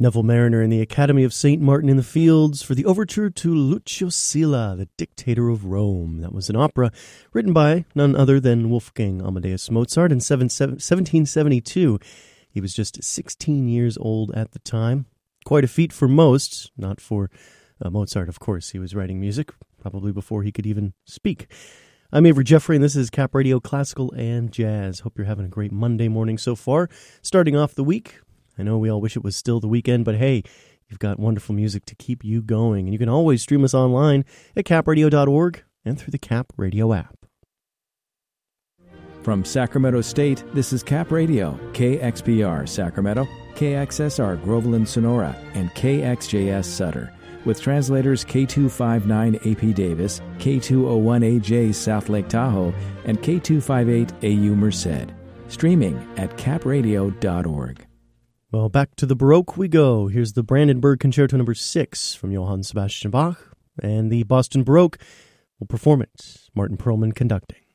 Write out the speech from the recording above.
Neville Mariner and the Academy of St. Martin in the Fields for the overture to Lucio Silla, the Dictator of Rome. That was an opera written by none other than Wolfgang Amadeus Mozart in 1772. He was just 16 years old at the time. Quite a feat for most, not for Mozart, of course. He was writing music probably before he could even speak. I'm Avery Jeffrey, and this is Cap Radio Classical and Jazz. Hope you're having a great Monday morning so far. Starting off the week, I know we all wish it was still the weekend, but hey, you've got wonderful music to keep you going. And you can always stream us online at capradio.org and through the Cap Radio app. From Sacramento State, this is Cap Radio, KXPR Sacramento, KXSR Groveland Sonora, and KXJS Sutter, with translators K259AP Davis, K201AJ South Lake Tahoe, and K258AU Merced. Streaming at capradio.org. Well, back to the Baroque we go. Here's the Brandenburg Concerto No. 6 from Johann Sebastian Bach, and the Boston Baroque will perform it. Martin Perlman conducting.